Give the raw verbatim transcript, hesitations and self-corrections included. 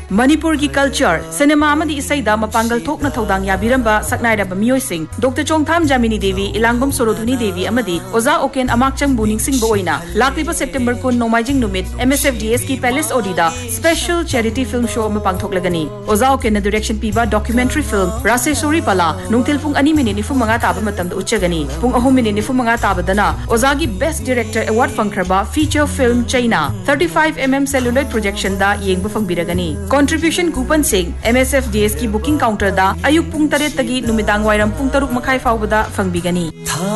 Manipur की culture cinema अमदी इसैदा मपांगल थोकना थौदांग याबिरंबा सकनाइरबा मियोइसिंग doctor चोंगथाम जामिनी देवी इलांगबम सोरोधुनी देवी अमदी ओजा Oaken अमाकचंग बुनिंगसिंग बोइना लाक्लिबा September कुन नोमाइजिंग नुमित M S F D S की palace ओडीदा special charity film show अमा पांगथोकलगनी ओजा ओकेन डायरेक्शन पीबा डॉक्यूमेंट्री फिल्म रासेश्वरी पला नुंगथिल पुंग अनि मिनिट निफु मंगा ताबा मतमदा उच्चगनी पुंग अहु मिनिट निफु मंगा ताबदना ओजा की best director award फंगखरबा feature film China thirty-five millimeter celluloid projection दा येंगबा फंगबिरगनी कंट्रीब्यूशन कूपन सिंग M S F D S की बुकिंग काउंटर दा अयुक पुंग तरेत तगी नुमिदांग वाइरम पुंग तरुक मखाई फावबदा फंगबिगनी।